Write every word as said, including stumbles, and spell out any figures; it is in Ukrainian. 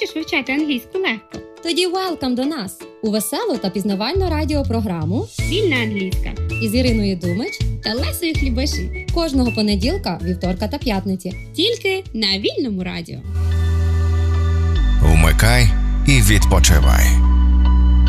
Хочеш вивчати англійську легко? Тоді welcome до нас у веселу та пізнавальну радіопрограму «Вільна англійська» із Іриною Думич та Лесею Хлібаші. кожного понеділка, вівторка та п'ятниці. Тільки на Вільному радіо. Вмикай і відпочивай.